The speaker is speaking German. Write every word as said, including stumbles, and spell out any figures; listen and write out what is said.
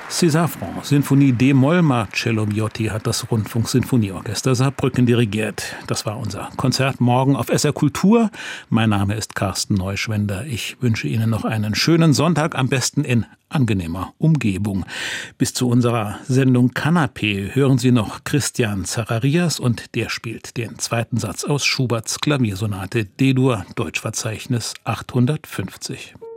César Franck, Sinfonie D-Moll, Marcello Viotti hat das Rundfunksinfonieorchester Saarbrücken dirigiert. Das war unser Konzert morgen auf S R Kultur. Mein Name ist Carsten Neuschwender. Ich wünsche Ihnen noch einen schönen Sonntag, am besten in angenehmer Umgebung. Bis zu unserer Sendung Kanapé hören Sie noch Christian Zacharias und der spielt den zweiten Satz aus Schuberts Klaviersonate D-Dur, Deutschverzeichnis achthundertfünfzig.